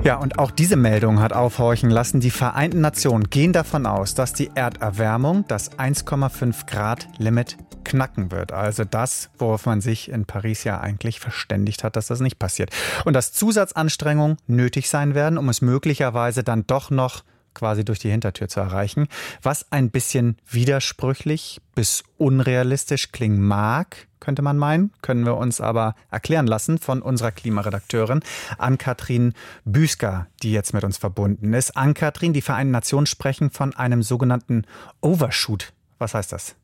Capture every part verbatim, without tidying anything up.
Ja, und auch diese Meldung hat aufhorchen lassen. Die Vereinten Nationen gehen davon aus, dass die Erderwärmung das eins Komma fünf Grad Limit knacken wird. Also das, worauf man sich in Paris ja eigentlich verständigt hat, dass das nicht passiert. Und dass Zusatzanstrengungen nötig sein werden, um es möglicherweise dann doch noch quasi durch die Hintertür zu erreichen. Was ein bisschen widersprüchlich bis unrealistisch klingen mag, könnte man meinen, können wir uns aber erklären lassen von unserer Klimaredakteurin Ann-Kathrin Büsker, die jetzt mit uns verbunden ist. Ann-Kathrin, die Vereinten Nationen sprechen von einem sogenannten Overshoot. Was heißt das?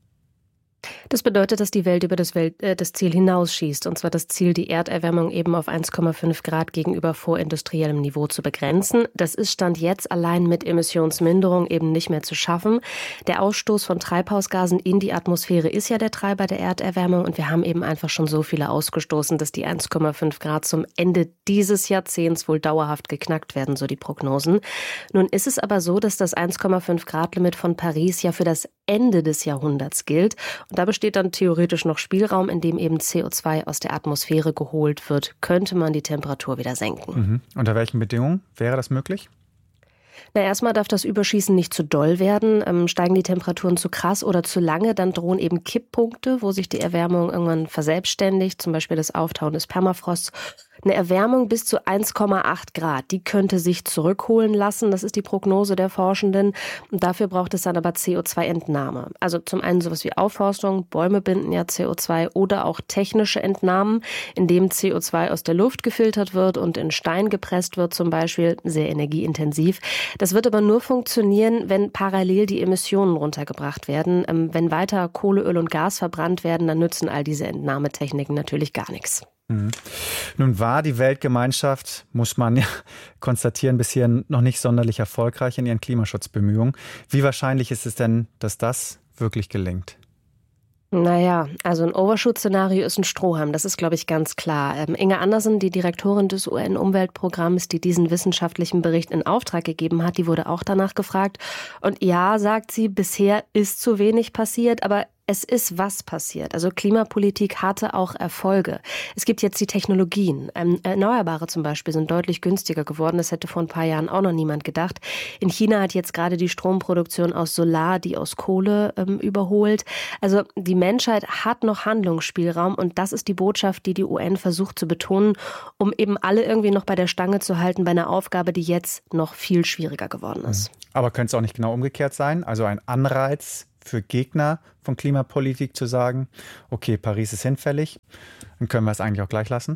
Das bedeutet, dass die Welt über das, Welt, äh, das Ziel hinausschießt. Und zwar das Ziel, die Erderwärmung eben auf eins Komma fünf Grad gegenüber vorindustriellem Niveau zu begrenzen. Das ist Stand jetzt allein mit Emissionsminderung eben nicht mehr zu schaffen. Der Ausstoß von Treibhausgasen in die Atmosphäre ist ja der Treiber der Erderwärmung. Und wir haben eben einfach schon so viele ausgestoßen, dass die eins Komma fünf Grad zum Ende dieses Jahrzehnts wohl dauerhaft geknackt werden, so die Prognosen. Nun ist es aber so, dass das eins Komma fünf Grad Limit von Paris ja für das Ende des Jahrhunderts gilt. Und da besteht dann theoretisch noch Spielraum, in dem eben C O zwei aus der Atmosphäre geholt wird. Könnte man die Temperatur wieder senken. Mhm. Unter welchen Bedingungen wäre das möglich? Na, erstmal darf das Überschießen nicht zu doll werden. Ähm, steigen die Temperaturen zu krass oder zu lange, dann drohen eben Kipppunkte, wo sich die Erwärmung irgendwann verselbstständigt, zum Beispiel das Auftauen des Permafrosts. Eine Erwärmung bis zu eins Komma acht Grad, die könnte sich zurückholen lassen. Das ist die Prognose der Forschenden. Und dafür braucht es dann aber C O zwei Entnahme. Also zum einen sowas wie Aufforstung, Bäume binden ja C O zwei oder auch technische Entnahmen, indem C O zwei aus der Luft gefiltert wird und in Stein gepresst wird zum Beispiel, sehr energieintensiv. Das wird aber nur funktionieren, wenn parallel die Emissionen runtergebracht werden. Wenn weiter Kohle, Öl und Gas verbrannt werden, dann nützen all diese Entnahmetechniken natürlich gar nichts. Mhm. Nun war die Weltgemeinschaft, muss man ja konstatieren, bisher noch nicht sonderlich erfolgreich in ihren Klimaschutzbemühungen. Wie wahrscheinlich ist es denn, dass das wirklich gelingt? Naja, also ein Overshoot-Szenario ist ein Strohhalm, das ist, glaube ich, ganz klar. Ähm, Inge Andersen, die Direktorin des U N-Umweltprogramms, die diesen wissenschaftlichen Bericht in Auftrag gegeben hat, die wurde auch danach gefragt. Und ja, sagt sie, bisher ist zu wenig passiert, aber es ist was passiert. Also Klimapolitik hatte auch Erfolge. Es gibt jetzt die Technologien. Ähm, Erneuerbare zum Beispiel sind deutlich günstiger geworden. Das hätte vor ein paar Jahren auch noch niemand gedacht. In China hat jetzt gerade die Stromproduktion aus Solar die aus Kohle ähm, überholt. Also die Menschheit hat noch Handlungsspielraum und das ist die Botschaft, die die U N versucht zu betonen, um eben alle irgendwie noch bei der Stange zu halten bei einer Aufgabe, die jetzt noch viel schwieriger geworden ist. Aber könnte es auch nicht genau umgekehrt sein? Also ein Anreiz für Gegner von Klimapolitik zu sagen, okay, Paris ist hinfällig, dann können wir es eigentlich auch gleich lassen?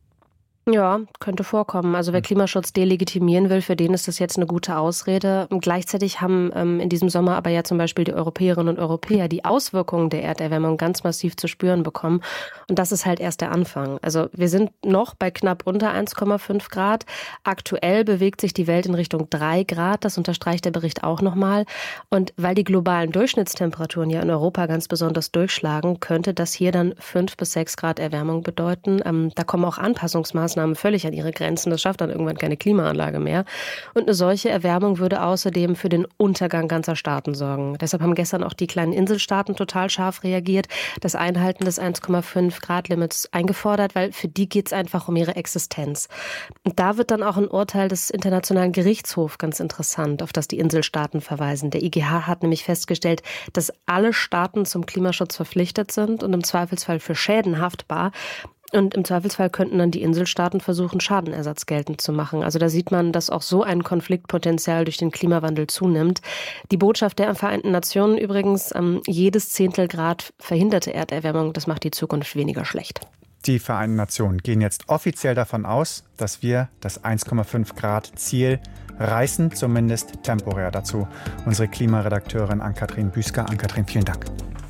Ja, könnte vorkommen. Also wer Klimaschutz delegitimieren will, für den ist das jetzt eine gute Ausrede. Und gleichzeitig haben ähm, in diesem Sommer aber ja zum Beispiel die Europäerinnen und Europäer die Auswirkungen der Erderwärmung ganz massiv zu spüren bekommen. Und das ist halt erst der Anfang. Also wir sind noch bei knapp unter eins Komma fünf Grad. Aktuell bewegt sich die Welt in Richtung drei Grad. Das unterstreicht der Bericht auch nochmal. Und weil die globalen Durchschnittstemperaturen ja in Europa ganz besonders durchschlagen, könnte das hier dann fünf bis sechs Grad Erwärmung bedeuten. Ähm, da kommen auch Anpassungsmaßnahmen völlig an ihre Grenzen. Das schafft dann irgendwann keine Klimaanlage mehr. Und eine solche Erwärmung würde außerdem für den Untergang ganzer Staaten sorgen. Deshalb haben gestern auch die kleinen Inselstaaten total scharf reagiert, das Einhalten des eins Komma fünf Grad Limits eingefordert, weil für die geht es einfach um ihre Existenz. Und da wird dann auch ein Urteil des Internationalen Gerichtshofs ganz interessant, auf das die Inselstaaten verweisen. Der I G H hat nämlich festgestellt, dass alle Staaten zum Klimaschutz verpflichtet sind und im Zweifelsfall für Schäden haftbar. Und im Zweifelsfall könnten dann die Inselstaaten versuchen, Schadenersatz geltend zu machen. Also da sieht man, dass auch so ein Konfliktpotenzial durch den Klimawandel zunimmt. Die Botschaft der Vereinten Nationen übrigens, ähm, jedes Zehntel Grad verhinderte Erderwärmung, das macht die Zukunft weniger schlecht. Die Vereinten Nationen gehen jetzt offiziell davon aus, dass wir das eins Komma fünf Grad Ziel reißen, zumindest temporär. Dazu unsere Klimaredakteurin Ann-Kathrin Büsker. Ann-Kathrin, vielen Dank.